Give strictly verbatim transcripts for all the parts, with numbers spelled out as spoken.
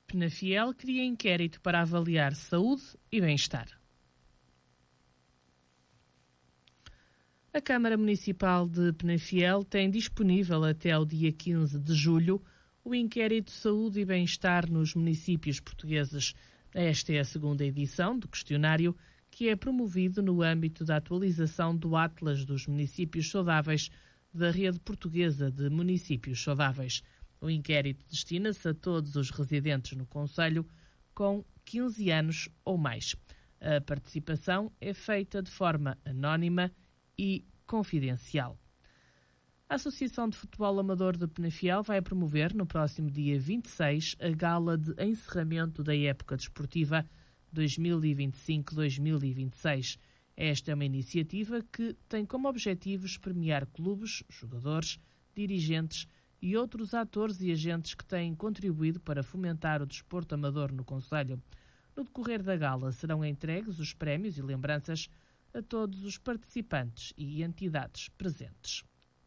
Penafiel cria inquérito para avaliar saúde e bem-estar. A Câmara Municipal de Penafiel tem disponível até ao dia quinze de julho o inquérito Saúde e Bem-Estar nos municípios portugueses. Esta é a segunda edição do questionário, que é promovido no âmbito da atualização do Atlas dos Municípios Saudáveis da Rede Portuguesa de Municípios Saudáveis. O inquérito destina-se a todos os residentes no concelho com quinze anos ou mais. A participação é feita de forma anónima e confidencial. A Associação de Futebol Amador de Penafiel vai promover no próximo dia vinte e seis a gala de encerramento da época desportiva dois mil e vinte e cinco dois mil e vinte e seis. Esta é uma iniciativa que tem como objetivos premiar clubes, jogadores, dirigentes e outros atores e agentes que têm contribuído para fomentar o desporto amador no concelho. No decorrer da gala serão entregues os prémios e lembranças a todos os participantes e entidades presentes.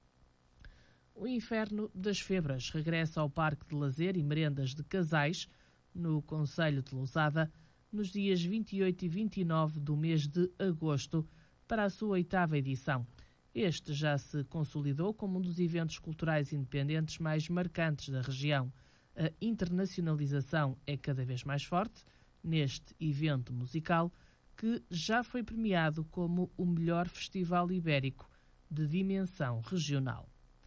O Inferno das Febras regressa ao Parque de Lazer e Merendas de Casais, no concelho de Lousada, nos dias vinte e oito e vinte e nove do mês de agosto, para a sua oitava edição. Este já se consolidou como um dos eventos culturais independentes mais marcantes da região. A internacionalização é cada vez mais forte neste evento musical, que já foi premiado como o melhor festival ibérico de dimensão regional.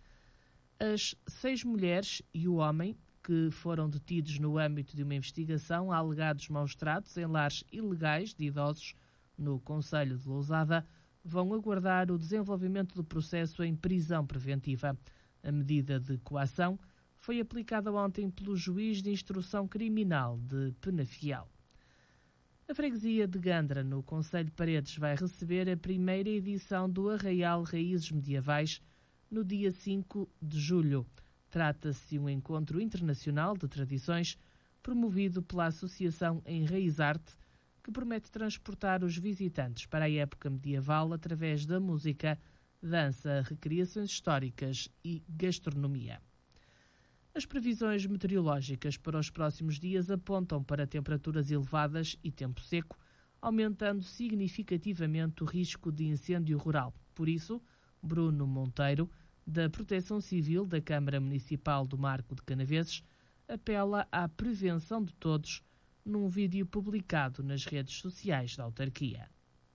As seis mulheres e o homem que foram detidos no âmbito de uma investigação a alegados maus-tratos em lares ilegais de idosos no concelho de Lousada vão aguardar o desenvolvimento do processo em prisão preventiva. A medida de coação foi aplicada ontem pelo juiz de instrução criminal de Penafiel. A freguesia de Gandra, no concelho de Paredes, vai receber a primeira edição do Arraial Raízes Medievais no dia cinco de julho. Trata-se de um encontro internacional de tradições promovido pela Associação Enraizarte, que promete transportar os visitantes para a época medieval através da música, dança, recriações históricas e gastronomia. As previsões meteorológicas para os próximos dias apontam para temperaturas elevadas e tempo seco, aumentando significativamente o risco de incêndio rural. Por isso, Bruno Monteiro, da Proteção Civil da Câmara Municipal do Marco de Canaveses, apela à prevenção de todos num vídeo publicado nas redes sociais da autarquia.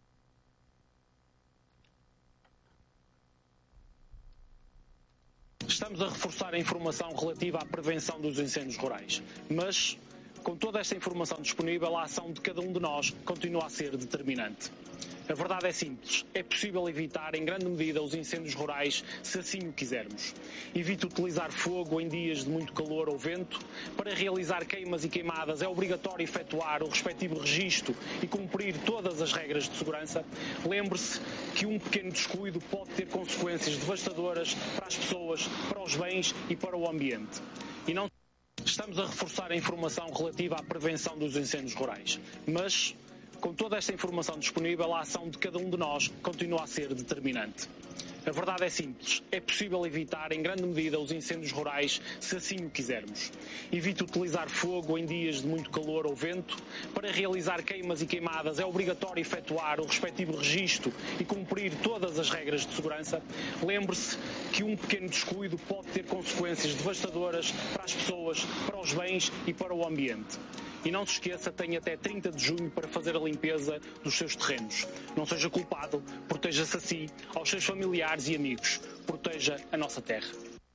Estamos a reforçar a informação relativa à prevenção dos incêndios rurais, mas, com toda esta informação disponível, a ação de cada um de nós continua a ser determinante. A verdade é simples, é possível evitar em grande medida os incêndios rurais se assim o quisermos. Evite utilizar fogo em dias de muito calor ou vento. Para realizar queimas e queimadas é obrigatório efetuar o respectivo registro e cumprir todas as regras de segurança. Lembre-se que um pequeno descuido pode ter consequências devastadoras para as pessoas, para os bens e para o ambiente. E não estamos a reforçar a informação relativa à prevenção dos incêndios rurais, mas, com toda esta informação disponível, a ação de cada um de nós continua a ser determinante. A verdade é simples, é possível evitar em grande medida os incêndios rurais se assim o quisermos. Evite utilizar fogo em dias de muito calor ou vento. Para realizar queimas e queimadas é obrigatório efetuar o respectivo registro e cumprir todas as regras de segurança. Lembre-se que um pequeno descuido pode ter consequências devastadoras para as pessoas, para os bens e para o ambiente. E não se esqueça, tem até trinta de junho para fazer a limpeza dos seus terrenos. Não seja culpado, proteja-se a si, aos seus familiares e amigos. Proteja a nossa terra.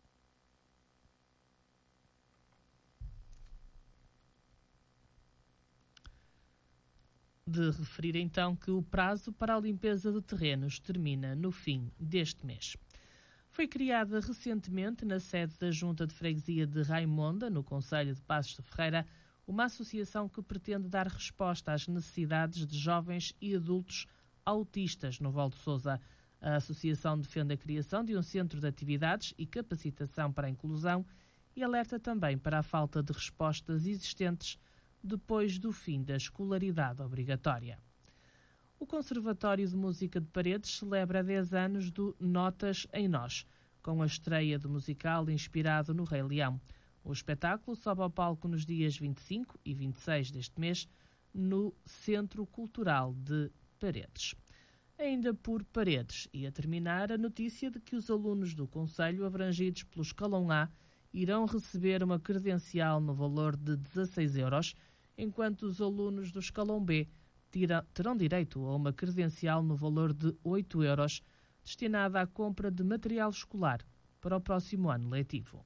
De referir então que o prazo para a limpeza de terrenos termina no fim deste mês. Foi criada recentemente na sede da Junta de Freguesia de Raimonda, no concelho de Passos de Ferreira, uma associação que pretende dar resposta às necessidades de jovens e adultos autistas no Val de Sousa. A associação defende a criação de um centro de atividades e capacitação para a inclusão e alerta também para a falta de respostas existentes depois do fim da escolaridade obrigatória. O Conservatório de Música de Paredes celebra dez anos do Notas em Nós, com a estreia do musical inspirado no Rei Leão. O espetáculo sobe ao palco nos dias vinte e cinco e vinte e seis deste mês no Centro Cultural de Paredes. Ainda por Paredes, e a terminar, a notícia de que os alunos do concelho abrangidos pelo escalão A irão receber uma credencial no valor de dezasseis euros, enquanto os alunos do escalão B terão direito a uma credencial no valor de oito euros, destinada à compra de material escolar para o próximo ano letivo.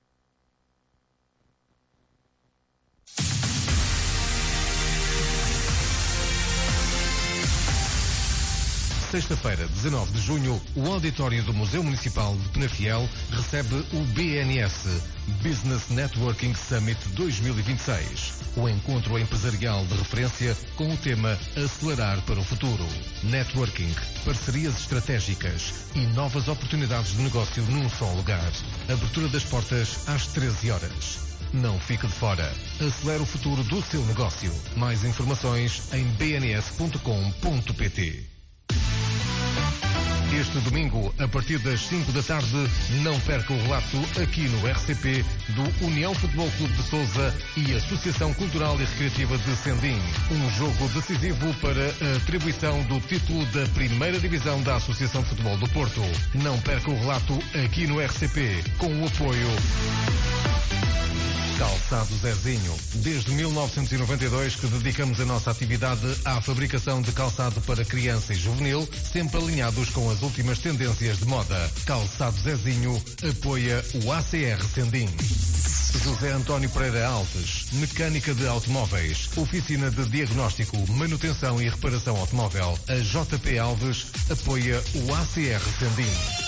Sexta-feira, dezanove de junho, o auditório do Museu Municipal de Penafiel recebe o B N S, Business Networking Summit dois mil e vinte e seis. O encontro empresarial de referência com o tema Acelerar para o Futuro. Networking, parcerias estratégicas e novas oportunidades de negócio num só lugar. Abertura das portas às treze horas. Não fique de fora. Acelera o futuro do seu negócio. Mais informações em b n s ponto com ponto p t. Este domingo, a partir das cinco da tarde, não perca o relato aqui no R C P do União Futebol Clube de Sousa e Associação Cultural e Recreativa de Sendim. Um jogo decisivo para a atribuição do título da primeira divisão da Associação de Futebol do Porto. Não perca o relato aqui no R C P, com o apoio Calçado Zezinho. Desde mil novecentos e noventa e dois que dedicamos a nossa atividade à fabricação de calçado para criança e juvenil, sempre alinhados com as últimas tendências de moda. Calçado Zezinho apoia o A C R Sendim. José António Pereira Alves, mecânica de automóveis, oficina de diagnóstico, manutenção e reparação automóvel. A J P Alves apoia o A C R Sendim.